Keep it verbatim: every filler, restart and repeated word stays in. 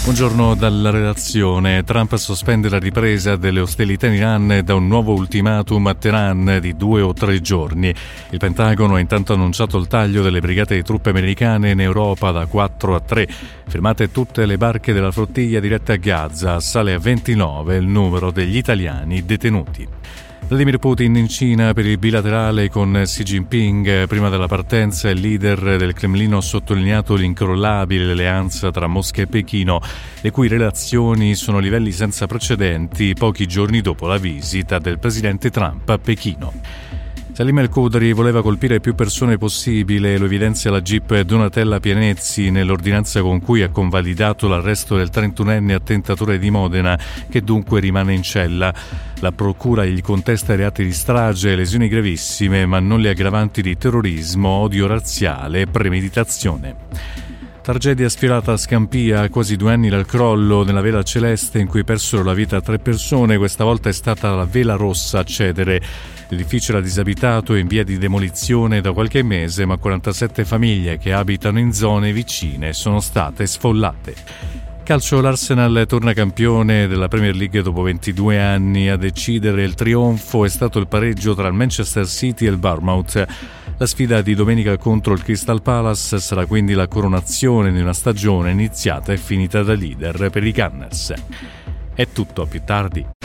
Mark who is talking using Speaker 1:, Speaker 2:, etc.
Speaker 1: Buongiorno dalla redazione. Trump sospende la ripresa delle ostilità in Iran da un nuovo ultimatum a Teheran di due o tre giorni. Il Pentagono ha intanto annunciato il taglio delle brigate di truppe americane in Europa da quattro a tre. Fermate tutte le barche della flottiglia dirette a Gaza. Sale a ventinove il numero degli italiani detenuti. Vladimir Putin in Cina per il bilaterale con Xi Jinping. Prima della partenza il leader del Cremlino ha sottolineato l'incrollabile alleanza tra Mosca e Pechino, le cui relazioni sono a livelli senza precedenti pochi giorni dopo la visita del presidente Trump a Pechino. Salim El-Khudri voleva colpire più persone possibile, lo evidenzia la G I P Donatella Pianezzi nell'ordinanza con cui ha convalidato l'arresto del trentunenne attentatore di Modena, che dunque rimane in cella. La procura gli contesta reati di strage e lesioni gravissime, ma non le aggravanti di terrorismo, odio razziale e premeditazione. Tragedia sfiorata a Scampia, a quasi due anni dal crollo nella vela celeste in cui persero la vita tre persone. Questa volta è stata la Vela Rossa a cedere. L'edificio era disabitato e in via di demolizione da qualche mese, ma quarantasette famiglie che abitano in zone vicine sono state sfollate. Calcio, l'Arsenal torna campione della Premier League dopo ventidue anni. A decidere il trionfo è stato il pareggio tra il Manchester City e il Bournemouth. La sfida di domenica contro il Crystal Palace sarà quindi la coronazione di una stagione iniziata e finita da leader per i Gunners. È tutto, a più tardi.